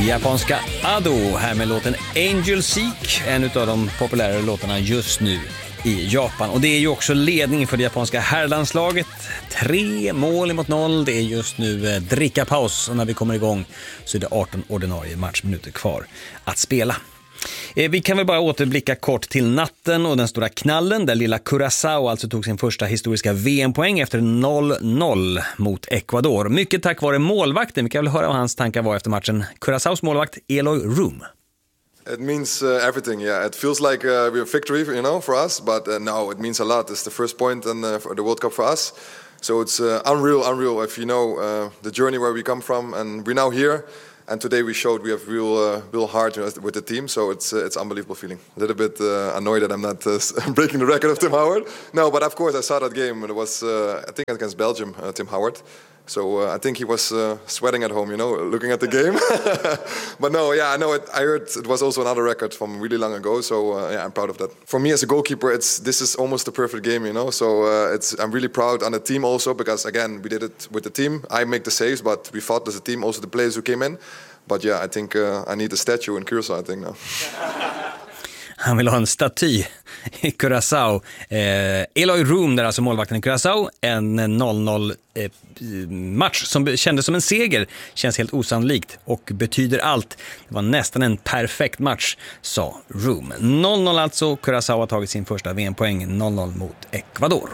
Japanska Ado här med låten Angel Seek, en av de populärare låtarna just nu i Japan. Och det är ju också ledning för det japanska herrlandslaget. 3-0. Det är just nu drickapaus och när vi kommer igång så är det 18 ordinarie matchminuter kvar att spela. Vi kan väl bara återblicka kort till natten och den stora knallen där lilla Curaçao alltså tog sin första historiska VM-poäng efter 0-0 mot Ecuador. Mycket tack vare målvakten. Vi kan väl höra vad hans tankar var efter matchen. Curaçaos målvakt Eloy Room. It means everything, yeah. It feels like we're a victory, you know, for us. But no, it means a lot. It's the first point in for the World Cup for us. So it's unreal if you know the journey where we come from. And we're now here. And today we showed we have real heart with the team, so it's unbelievable feeling. A little bit annoyed that I'm not breaking the record of Tim Howard. No, but of course I saw that game. It was I think against Belgium, Tim Howard. So I think he was sweating at home, you know, looking at the game. But no, yeah, I know it. I heard it was also another record from really long ago. So yeah, I'm proud of that. For me as a goalkeeper, this is almost the perfect game, you know. So I'm really proud on the team also because again we did it with the team. I make the saves, but we fought as a team. Also the players who came in. But yeah, I think I need a statue in Curaçao, I think now. Han vill ha en staty i Curaçao. Eloy Room, där alltså målvakten i Curaçao. En 0-0 match som kändes som en seger. Känns helt osannolikt och betyder allt. Det var nästan en perfekt match, sa Room. 0-0 alltså. Curaçao har tagit sin första VM-poäng. 0-0 mot Ecuador.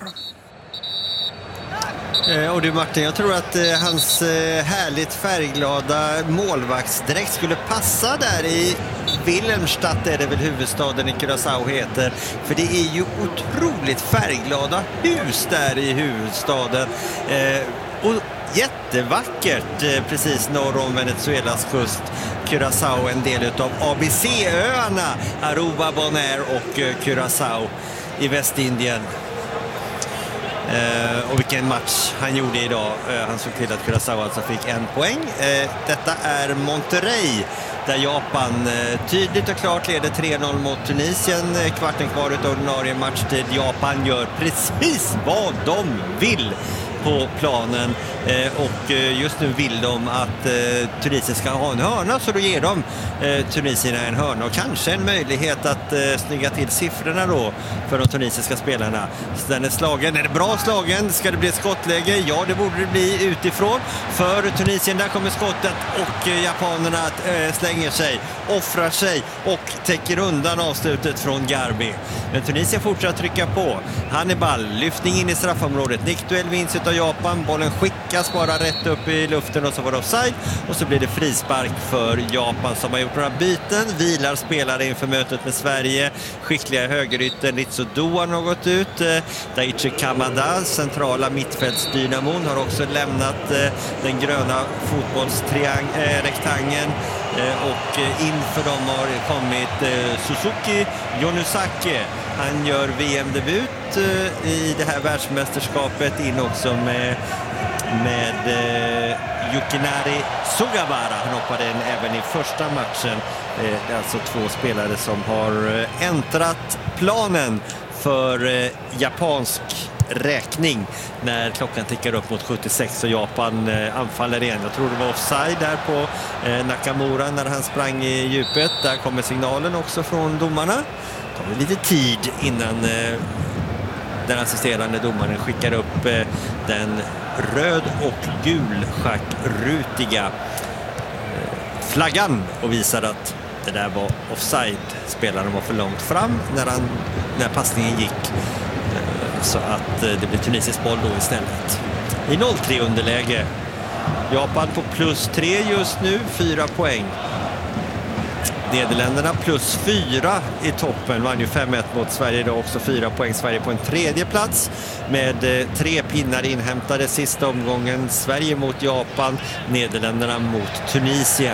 Och du Martin, jag tror att hans härligt färgglada målvaktsdräkt skulle passa där i Wilhelmstad, är det väl huvudstaden i Curaçao heter. För det är ju otroligt färgglada hus där i huvudstaden. Och jättevackert precis norr om Venezuelas kust. Curaçao, en del av ABC-öarna, Aruba, Bonaire och Curaçao i Västindien. Och vilken match han gjorde idag. Han såg till att Curaçao alltså fick en poäng. Detta är Monterrey där Japan tydligt och klart leder 3-0 mot Tunisien. Kvarten kvar utav ordinarie matchtid. Japan gör precis vad de vill på planen och just nu vill de att Tunisien ska ha en hörna, så då ger de tunisierna en hörna och kanske en möjlighet att snygga till siffrorna då för de tunisiska spelarna. Så den är slagen, den är bra slagen. Ska det bli ett skottläge? Ja, det borde det bli utifrån för Tunisien. Där kommer skottet och japanerna slänger sig, offrar sig och täcker undan avslutet från Garbi. Men Tunisien fortsätter trycka på. Hannibal, lyftning in i straffområdet. Nickduell vinst utav Japan. Bollen skickas bara rätt upp i luften och så var det offside. Och så blir det frispark för Japan som har gjort några byten. Vilar spelare inför mötet med Sverige. Skickliga högerytten Ritsu Doan har gått ut. Daichi Kamada, centrala mittfältsdynamon, har också lämnat den gröna fotbollsrektangeln. Och inför dem har kommit Suzuki Yonusake. Han gör VM-debut i det här världsmästerskapet, in också med Yukinari Sugawara. Han hoppade in även i första matchen. Det är alltså två spelare som har äntrat planen för japansk räkning när klockan tickar upp mot 76 och Japan anfaller igen. Jag tror det var offside där på Nakamura när han sprang i djupet. Där kommer signalen också från domarna. Det tar lite tid innan den assisterande domaren skickar upp den röd och gulschackrutiga flaggan och visar att det där var offside. Spelaren var för långt fram när passningen gick. Så att det blir tunisisk boll då istället. I 0-3 underläge. Japan på +3 just nu, 4 poäng. Nederländerna +4 i toppen, vann ju 5-1 mot Sverige idag, också 4 poäng. Sverige på en tredje plats med 3 pinnar inhämtade sista omgången. Sverige mot Japan, Nederländerna mot Tunisien.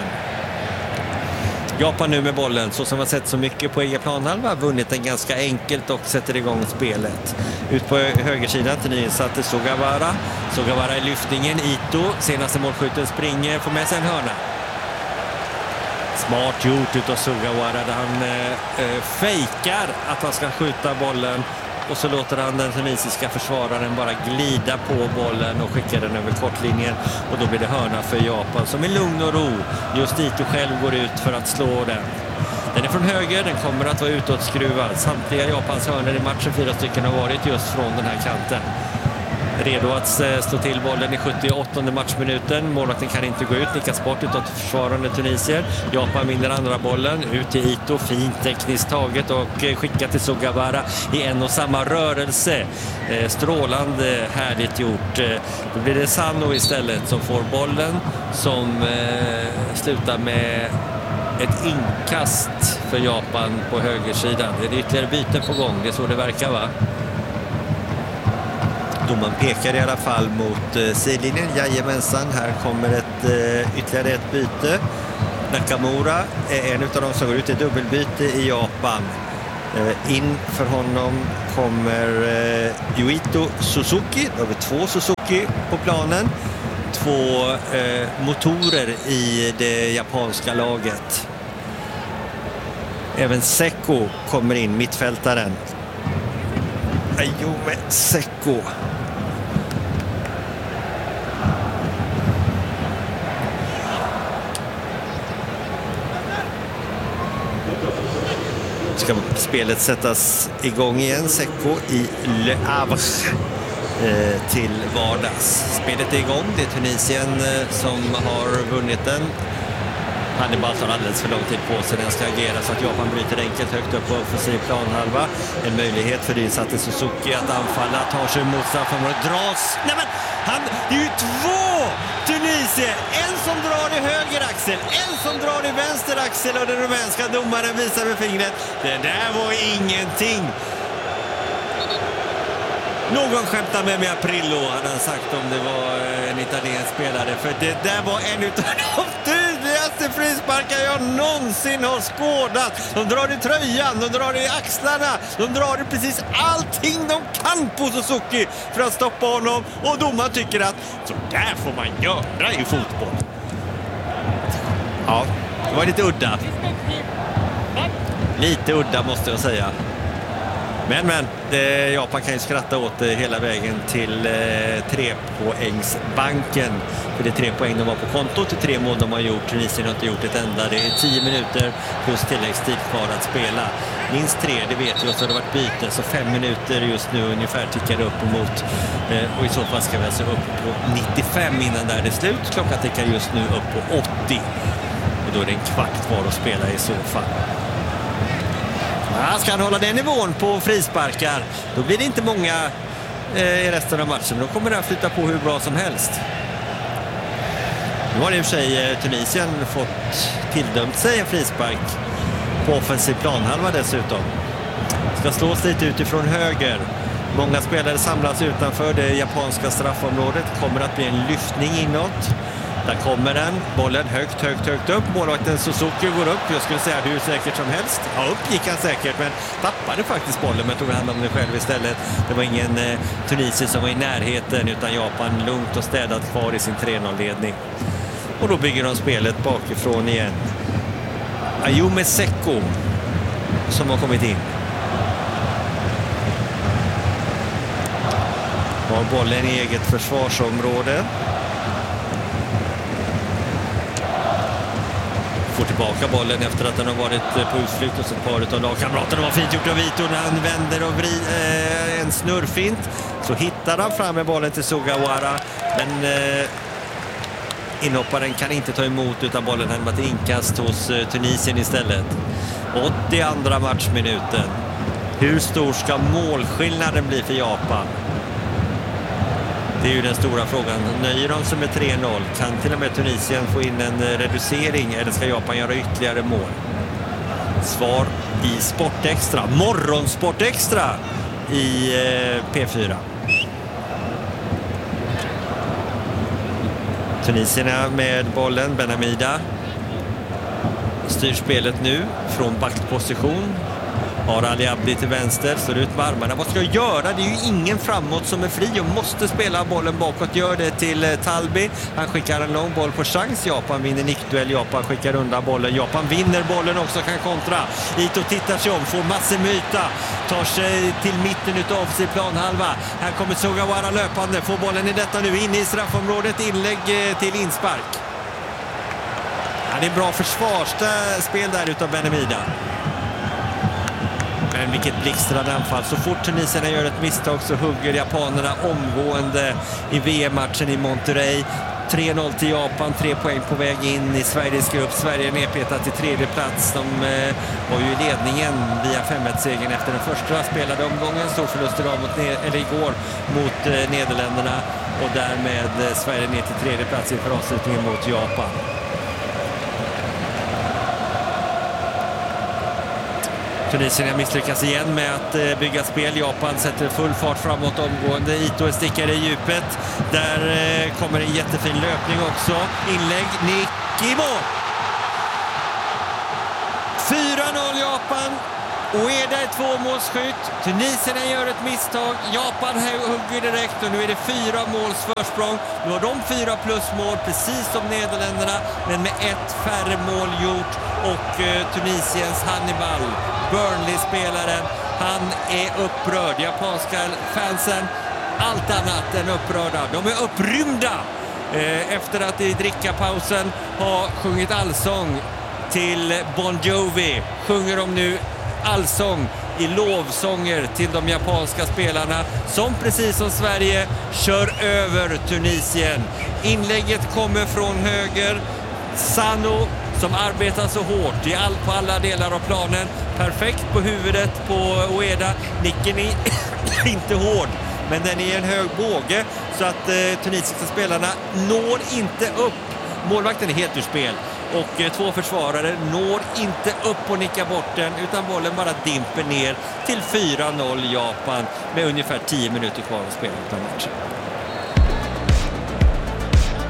Japan nu med bollen, så som har sett så mycket på egen planhalva, vunnit den ganska enkelt och sätter igång spelet. Ut på högersidan till nyinsatte Sugawara. Sugawara i lyftningen, Ito, senaste målskytten, springer, får med sig en hörna. Smart gjort utav Sugawara där han fejkar att han ska skjuta bollen och så låter han den tunisiska försvararen bara glida på bollen och skickar den över kortlinjen, och då blir det hörna för Japan som i lugn och ro just dit och själv går ut för att slå den. Den är från höger, den kommer att vara utåtskruvad. Samtliga Japans hörnor i matchen, 4 stycken, har varit just från den här kanten. Redo att slå till bollen i 78:e matchminuten. Målvakten kan inte gå ut, nickas bort utåt försvarande tunisier. Japan vinner andra bollen, ut till Ito, fint tekniskt taget och skickat till Sugawara i en och samma rörelse. Strålande härligt gjort. Då blir det Sano istället som får bollen, som slutar med ett inkast för Japan på högersidan. Det är ytterligare byten på gång, det är så det verkar, va? Domaren pekar i alla fall mot sidlinjen. Jajamensan, här kommer ytterligare ett byte. Nakamura är en av de som går ut i dubbelbyte i Japan. In för honom kommer Yuito Suzuki. Då har vi 2 Suzuki på planen. 2 motorer i det japanska laget. Även Seko kommer in, mittfältaren. Ayume Seko. Ska spelet sättas igång igen. Seko i Le Havre till vardags. Spelet är igång. Det är Tunisien som har vunnit den. Hannibal tar alldeles för lång tid på sig. Den ska agera så att Japan bryter enkelt högt upp på offensiv planhalva. En möjlighet för Satte Suzuki att anfalla. Tar sig mot straffområdet. Dras. Nej men, det är ju 2 Tunisier. En som drar i höger axel. En som drar i vänster axel. Och den rumänska domaren visar med fingret. Det där var ingenting. Någon skämtar med Aprillo, hade han sagt, om det var en italiensk spelare. För det där var en utav de tydligaste frisparkar jag någonsin har skådat. De drar i tröjan, de drar i axlarna, de drar i precis allting de kan på Suzuki för att stoppa honom. Och domaren tycker att så där får man göra i fotboll. Ja, det var lite udda. Lite udda måste jag säga. Men Japan kan ju skratta åt det hela vägen till 3-poängsbanken. För det är 3 poäng de har på kontot, 3 mål de har gjort. Tunisien har inte gjort ett enda. Det är 10 minuter plus tilläggstid kvar att spela. Minst 3, det vet vi, och så har det varit byte. Så 5 minuter just nu ungefär tickar upp emot. Och i så fall ska vi alltså upp på 95 innan där det är slut. Klockan tickar just nu upp på 80. Och då är det en kvart kvar att spela i så fall. Ska han hålla den nivån på frisparkar, då blir det inte många i resten av matchen. Då kommer det att flytta på hur bra som helst. Nu har i och för sig Tunisien fått tilldömt sig en frispark på offensiv planhalva dessutom. Ska slås lite utifrån höger. Många spelare samlas utanför det japanska straffområdet. Kommer att bli en lyftning inåt. Där kommer den, bollen högt upp. Målvakten Suzuki går upp. Jag skulle säga hur säkert som helst. Ja, upp gick han säkert, men tappade faktiskt bollen, men tog hand om det själv istället. Det var ingen tunisier som var i närheten, utan Japan lugnt och städat kvar i sin 3-0-ledning. Och då bygger de spelet bakifrån igen. Ayume Seko som har kommit in. Har bollen i eget försvarsområde. Får tillbaka bollen efter att den har varit på utflykt hos ett par av lagkamraterna. Det var fint gjort av Vito när han vänder och en snurrfint. Så hittar han fram med bollen till Sugawara. Men inhopparen kan inte ta emot, utan bollen hamnar till inkast hos Tunisien istället. 82 matchminuten. Hur stor ska målskillnaden bli för Japan? Det är ju den stora frågan. Nöjer de sig med 3-0? Kan till och med Tunisien få in en reducering, eller ska Japan göra ytterligare mål? Svar i Sportextra. Morgonsportextra i P4. Tunisierna med bollen. Benhamida styr spelet nu från backposition. Har Ali Abdi till vänster, står ut med armarna. Vad ska jag göra? Det är ju ingen framåt som är fri och måste spela bollen bakåt. Gör det till Talbi. Han skickar en lång boll på chans. Japan vinner nickduell. Japan skickar undan bollen. Japan vinner bollen också, kan kontra. Ito tittar sig om, får massor med yta. Tar sig till mitten utav sin planhalva. Här kommer Sugawara löpande. Får bollen i detta nu. In i straffområdet. Inlägg till inspark. Ja, det är bra försvarsspel där utav Benemida. Men vilket blixtrande anfall. Så fort tunisierna gör ett misstag så hugger japanerna omgående i VM-matchen i Monterrey. 3-0 till Japan, 3 poäng på väg in i Sveriges grupp. Sverige är nedpetat till tredje plats. De var ju i ledningen via 5-1-segern efter den första spelade omgången. Stor förlust igår mot Nederländerna. Och därmed Sverige ner till tredje plats inför avslutningen mot Japan. Tunisien misslyckas igen med att bygga spel. Japan sätter full fart framåt omgående. Ito stickar i djupet. Där kommer en jättefin löpning också. Inlägg, nick i mål! 4-0 Japan. Ueda är tvåmålsskytt. Tunisierna gör ett misstag. Japan hugger direkt och nu är det 4 måls försprång. Nu har de 4 plusmål precis som Nederländerna, men med ett färre mål gjort. Och Tunisiens Hannibal, Burnley-spelaren, han är upprörd. Japanska fansen, allt annat än upprörda. De är upprymda efter att i drickapausen ha sjungit allsång till Bon Jovi. Sjunger de nu allsång i lovsånger till de japanska spelarna som precis som Sverige kör över Tunisien. Inlägget kommer från höger. Sano som arbetar så hårt på alla delar av planen. Perfekt på huvudet på Ueda. Nicken är inte hård, men den är en hög båge så att tunisiska spelarna når inte upp. Målvakten är helt ur spel. Och 2 försvarare når inte upp och nickar bort den, utan bollen bara dimper ner till 4-0 Japan med ungefär 10 minuter kvar att spela utan matchen.